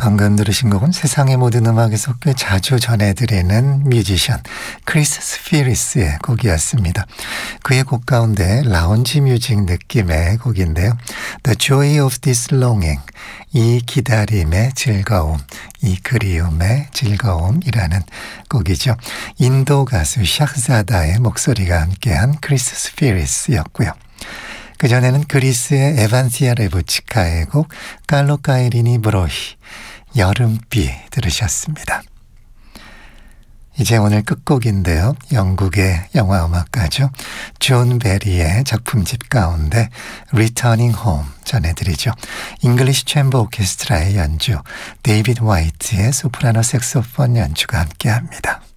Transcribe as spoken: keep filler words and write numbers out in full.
방금 들으신 곡은 세상의 모든 음악에서 꽤 자주 전해드리는 뮤지션 크리스 스피리스의 곡이었습니다. 그의 곡 가운데 라운지 뮤직 느낌의 곡인데요. The Joy of This Longing, 이 기다림의 즐거움, 이 그리움의 즐거움이라는 곡이죠. 인도 가수 샤흐자다의 목소리가 함께한 크리스 스피리스였고요. 그전에는 그리스의 에반시아 레부치카의 곡 깔로 까이리니 브로히, 여름비 들으셨습니다. 이제 오늘 끝곡인데요. 영국의 영화음악가죠. 존 베리의 작품집 가운데 Returning Home 전해드리죠. 잉글리시 챔버 오케스트라의 연주, 데이비드 화이트의 소프라노 색소폰 연주가 함께합니다.